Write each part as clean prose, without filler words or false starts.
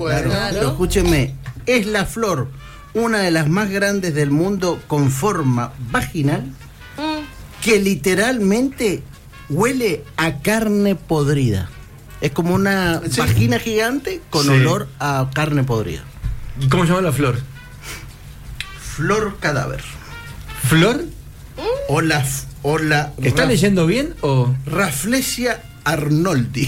bueno. Claro. Pero escúcheme, es la flor, una de las más grandes del mundo con forma vaginal, que literalmente huele a carne podrida. Es como una vagina gigante con olor a carne podrida. ¿Y cómo se llama la flor? Flor cadáver. ¿Flor? O la ¿Está leyendo bien o...? Rafflesia arnoldi.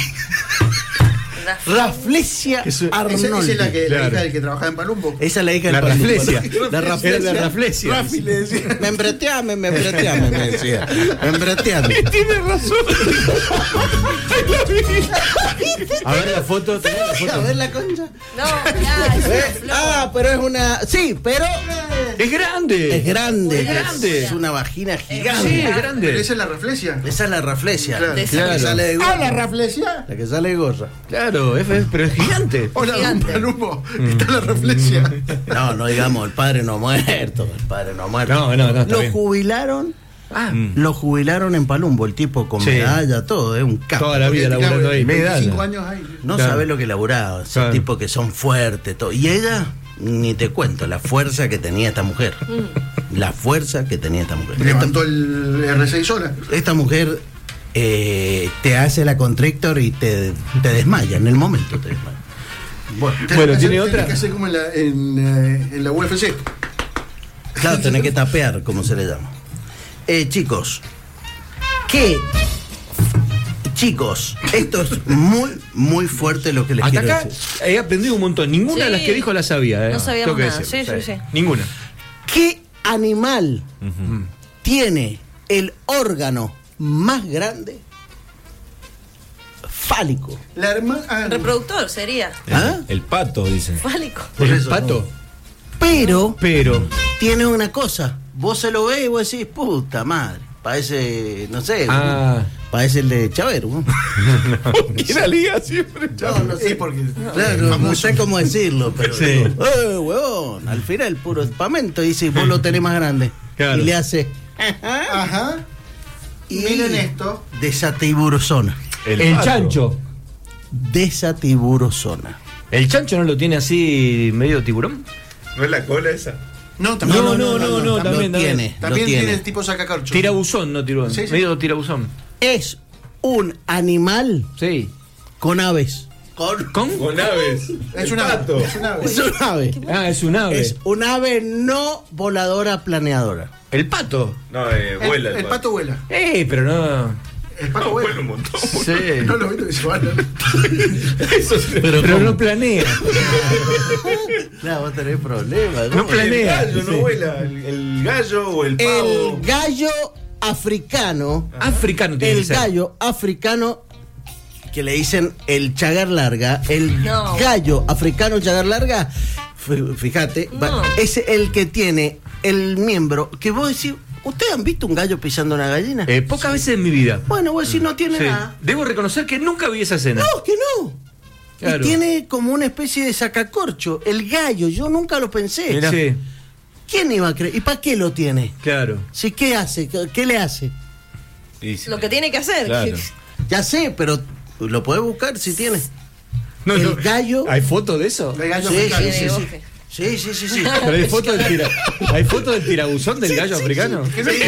Rafflesia arnoldi. Esa es la hija del que trabajaba en Palumbo. Esa es la hija La del Palumbo. Rafflesia. La Rafflesia. Era la Rafflesia. Rafi le decía. Me embreteame, me decía. Me embreteame. Tiene razón. A ver la foto. A ver la concha. No, ya, Pero es una... Sí, pero... Es grande. Es grande. Es grande. Es una vagina gigante. Sí, es grande. Pero esa es la reflexia. Esa es la Rafflesia. Claro. La Claro. que sale de Ah, gorra. la reflexia. La que sale de gorra. Claro, pero es gigante. Hola, don Gigante. Palumbo. Está la reflexia. No digamos, el padre no muerto. El padre no muerto. No, está Lo bien. jubilaron. Lo jubilaron en Palumbo, el tipo con Sí. medalla, todo, es un capo. Toda la vida laburando ahí. 25 años ahí. No Claro. sabés lo que laburaba, esos Claro. tipos que son fuertes, todo. Y ella, ni te cuento, la fuerza que tenía esta mujer. La fuerza que tenía esta mujer. Levantó el R6 sola. Esta mujer te hace la constrictor y te desmaya, en el momento te desmaya. Bueno, ¿tiene otra? Tiene que hacer como en la UFC. Claro, tenés que tapear, como se le llama. Chicos, esto es muy, muy fuerte lo que les Hasta quiero acá decir. he aprendido un montón. Ninguna de las que dijo la sabía. No sabíamos Tengo que nada. decir. Sí. Ninguna. ¿Qué animal tiene el órgano más grande fálico? La hermana. Reproductor sería. ¿Ah? El pato, dicen. Fálico. Por ¿El eso pato? Pero Pero. tiene una cosa. Vos se lo ves y vos decís, puta madre. Parece, no sé, parece el de Chavero. ¿No? ¿Quién la liga siempre? No sé porque. Claro, no sé cómo decirlo, pero. Sí. Huevón, al final puro espamento. Dice, vos lo tenés más grande. Claro. Y le hace. Ajá. Y miren esto. Desatiburosona. El pato. chancho. Desatiburosona. ¿El chancho no lo tiene así medio tiburón? ¿No es la cola esa? No, también. No, también tiene. También lo tiene el tipo sacacorcho. Tirabuzón, no tiburón. Sí, sí. Medio tirabuzón. Es un animal Sí. con aves. ¿Con? Con aves. Es El una pato. Es una Es un ave. Ah, es un ave. Es un ave no voladora planeadora. El pato. No, vuela El pato vuela. Pero no. El pato No, vuela. vuela un montón. Sí. No lo viste que se van. Pero no planea. Claro, vos tenés problemas. No El planea. gallo no Sí. vuela. El gallo o el pavo. El gallo africano. Africano tiene que El ser. gallo africano que le dicen el chagar larga. El No. gallo africano chagar larga. Fíjate, No. es el que tiene el miembro que vos decís. ¿Ustedes han visto un gallo pisando una gallina? Pocas veces en mi vida. Bueno, vos decís, no tiene Sí. nada. Debo reconocer que nunca vi esa escena. No, que no. Claro. Y tiene como una especie de sacacorcho. El gallo, yo nunca lo pensé. Mirá. Sí, ¿Quién iba a creer? ¿Y para qué lo tiene? claro. Sí, ¿qué hace? ¿Qué le hace? Y sí. Lo que tiene que hacer. Claro. Ya sé, pero lo podés buscar si tiene. No, El no. gallo. ¿Hay foto de eso? El gallo Sí, africano. sí, sí, sí. Bofe. Sí. Pero hay foto ¿Hay foto del tirabuzón del gallo africano?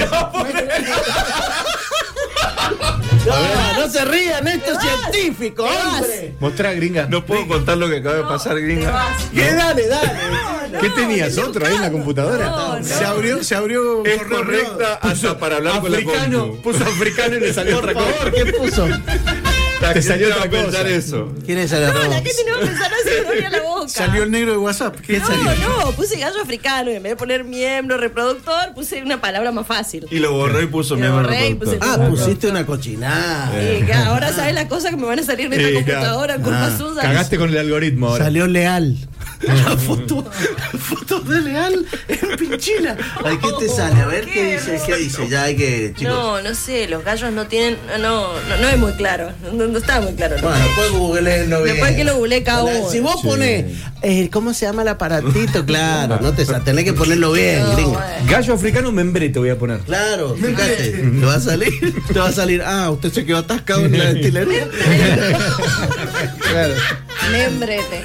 No se rían, esto es científico, hombre. Mostrá, gringa. No puedo contar lo que acaba de pasar, Te gringa. vas. ¿Qué? Dale. ¿Qué tenías? ¿Otro ahí en la computadora? No, Se abrió. Es correo correcta hasta para hablar con la Africano, compu. puso africano y le salió otra Por cosa. favor, ¿qué puso? La Te gente salió va a otra pensar cosa. eso. ¿Quién es el arroz? No, la gente no va a pensar así, me abría la boca. Salió el negro de WhatsApp. ¿Qué salió? No, puse gallo africano y en vez de poner miembro, reproductor, puse una palabra más fácil. Y lo borré y puso Lo miembro borré y reproductor. puse- Ah, pusiste una cochinada. Y que ahora sabes las cosas que me van a salir de esta computadora en culpa suya. Cagaste con el algoritmo ahora. Salió Leal. La foto de Leal en Pinchila. Ay, ¿qué te sale? A ver qué dice, qué dice. Ya hay que, chicos. No sé, los gallos no tienen. No es muy claro. No está muy claro. Bueno, después googleenlo bien. Después que lo googleé cada uno. Si vos pones, ¿cómo se llama el aparatito? Claro, no tenés que ponerlo bien, No, gringo. bueno. Gallo africano membrete voy a poner. Claro, fíjate, te va a salir, usted se quedó atascado en la destilería. Claro. Membrete.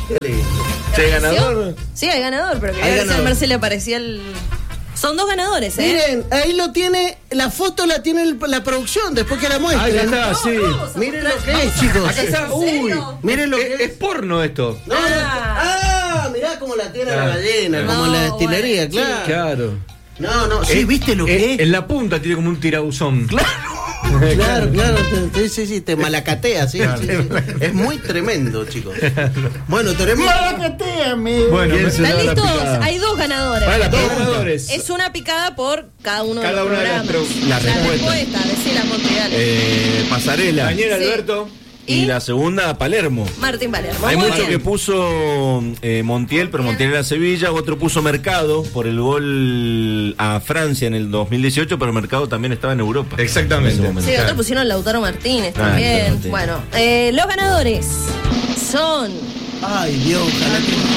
Che, ganador. Sí, hay ganador, pero quería Hay ver si a ganador. Marcelo le aparecía el. Son 2 ganadores, ¿eh? Miren, ahí lo tiene, la foto la tiene la producción, después que la muestren. Ahí está, sí. Miren lo que es, chicos. Acá está. ¿En Uy. serio? Miren lo que Es porno esto. No, mirá cómo la tiene la ballena, como No, la destilería, bueno, claro. Claro. No, sí, ¿viste lo que es? En la punta tiene como un tirabuzón. Claro, sí, te malacatea, sí. Es muy tremendo, chicos. Bueno, tenemos... ¡Malacateame! Bueno, ¿Quién me se ¿Están da la listos? picada? Hay 2 ganadores. Para los ganadores. Es una picada por cada uno Cada de los una de las programas. la respuesta. Decila, Monte, dale. Pasarela. Daniel Sí. Alberto. Y la segunda, Palermo. Martín Palermo. Hay Muy mucho bien. que puso Montiel, pero Montiel era Sevilla. Otro puso Mercado por el gol a Francia en el 2018, pero Mercado también estaba en Europa. Exactamente. En ese momento. Sí, otro pusieron Lautaro Martínez Ah, también. Lautaro Martínez. Bueno, los ganadores son Ay, Dios, ojalá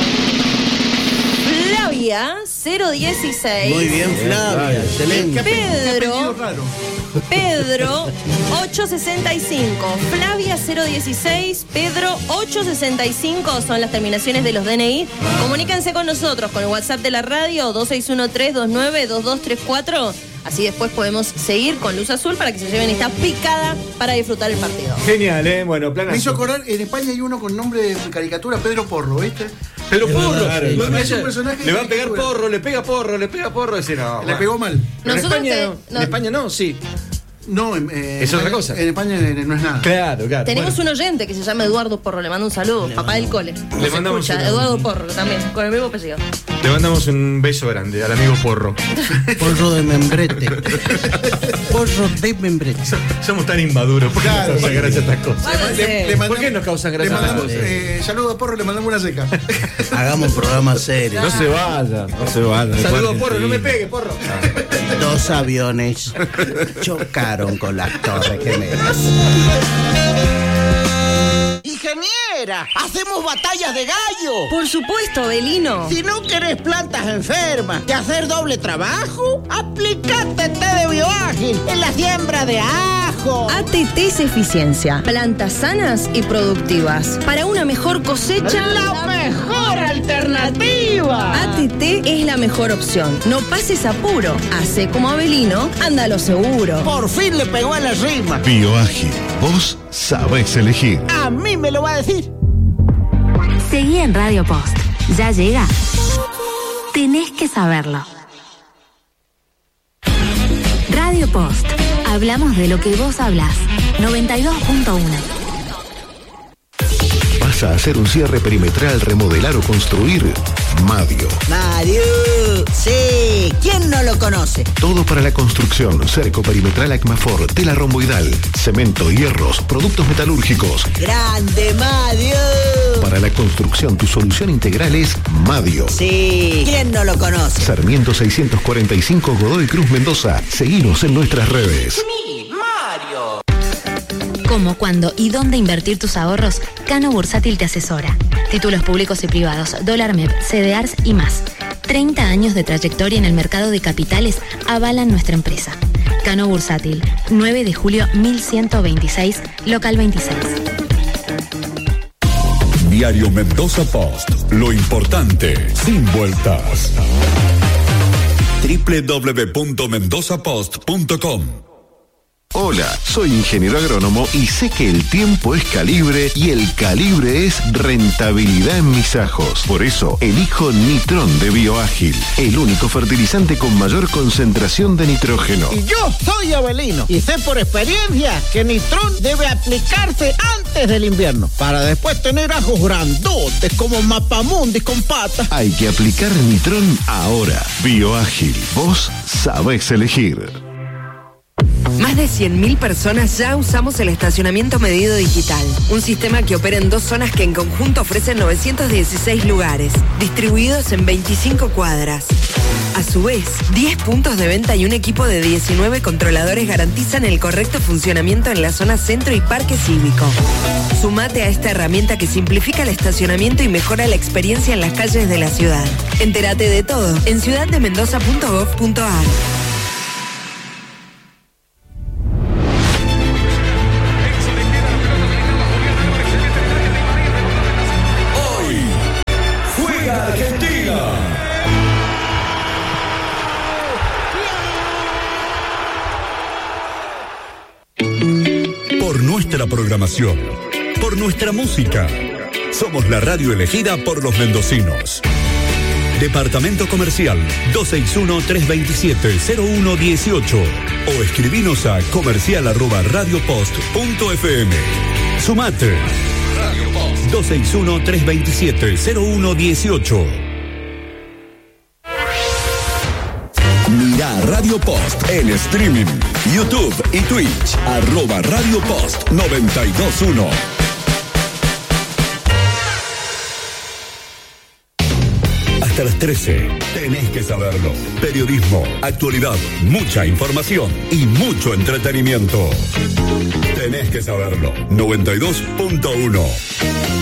Flavia 016. que... Muy bien, Flavia, excelente. Pedro, Raro. Pedro 865, Flavia 016, Pedro 865 son las terminaciones de los DNI. Comuníquense con nosotros con el WhatsApp de la radio 2613292234. Así después podemos seguir con Luz Azul para que se lleven esta picada para disfrutar el partido. Genial, bueno, Me hizo planazo. acordar, en España hay uno con nombre de caricatura, Pedro Porro, ¿viste? Pero porro. Claro, No, es un personaje le va a de pegar caricatura. porro, le pega porro, le pega porro. Ese no. Le bueno. pegó mal. Pero en Nosotros España, te- no. no. En España no, sí. No, en Es otra España- cosa. En España no es nada. Claro, claro. Tenemos Bueno. un oyente que se llama Eduardo Porro, le mando un saludo, papá del cole. Le mandamos un- Eduardo Porro también, con el mismo apellido. Le mandamos un beso grande al amigo Porro. Porro de membrete. Porro de membrete. Somos tan inmaduros. ¿Por qué nos causan gracia estas cosas? Váyanse. ¿Por qué nos causan gracia Le mandamos, estas saludos a Porro, le mandamos una seca. Hagamos un programa serio. No se vaya, no se vaya. Saludos, Porro, no me pegue, Porro. 2 aviones chocaron con las torres gemelas. Ingeniera, hacemos batallas de gallo. Por supuesto, Belino. Si no querés plantas enfermas y hacer doble trabajo, aplicate té de bioágil en la siembra de ajo. ATT es eficiencia, plantas sanas y productivas. Para una mejor cosecha, La mejor alternativa. ATT es la mejor opción. No pases apuro. Hace como Abelino, anda a lo seguro. Por fin le pegó a la rima. Bioágil, vos sabés elegir. A mí me lo va a decir. Seguí en Radio Post. Ya llega. Tenés que saberlo. Radio Post. Hablamos de lo que vos hablás. 92.1. ¿Vas a hacer un cierre perimetral, remodelar o construir? Madio. Mario, sí, ¿quién no lo conoce? Todo para la construcción, cerco perimetral Acmafor, tela romboidal, cemento, hierros, productos metalúrgicos. Grande Mario. Para la construcción, tu solución integral es Madio. Sí, ¿quién no lo conoce? Sarmiento 645 Godoy Cruz Mendoza. Seguinos en nuestras redes. Cómo, cuándo y dónde invertir tus ahorros, Cano Bursátil te asesora. Títulos públicos y privados, dólar MEP, CDRs y más. 30 años de trayectoria en el mercado de capitales avalan nuestra empresa. Cano Bursátil, 9 de julio 1126, local 26. Diario Mendoza Post. Lo importante, sin vueltas. www.mendozapost.com. Hola, soy ingeniero agrónomo y sé que el tiempo es calibre y el calibre es rentabilidad en mis ajos. Por eso elijo Nitrón de Bioágil, el único fertilizante con mayor concentración de nitrógeno. Y yo soy Abelino y sé por experiencia que Nitrón debe aplicarse antes del invierno para después tener ajos grandotes como mapamundis con patas. Hay que aplicar Nitrón ahora. Bioágil, vos sabés elegir. Más de 100.000 personas ya usamos el estacionamiento medido digital, un sistema que opera en 2 zonas que en conjunto ofrecen 916 lugares, distribuidos en 25 cuadras. A su vez, 10 puntos de venta y un equipo de 19 controladores garantizan el correcto funcionamiento en la zona centro y parque cívico. Sumate a esta herramienta que simplifica el estacionamiento y mejora la experiencia en las calles de la ciudad. Entérate de todo en ciudaddemendoza.gov.ar. nuestra programación, por nuestra música. Somos la radio elegida por los mendocinos. Departamento Comercial 261-327-0118 o escribinos a comercial@radiopost.fm. Sumate. 261-327-0118. Mira Radio Post en streaming, YouTube y Twitch, @Radio Post 921. Hasta las 13, tenés que saberlo. Periodismo, actualidad, mucha información y mucho entretenimiento. Tenés que saberlo. 92.1.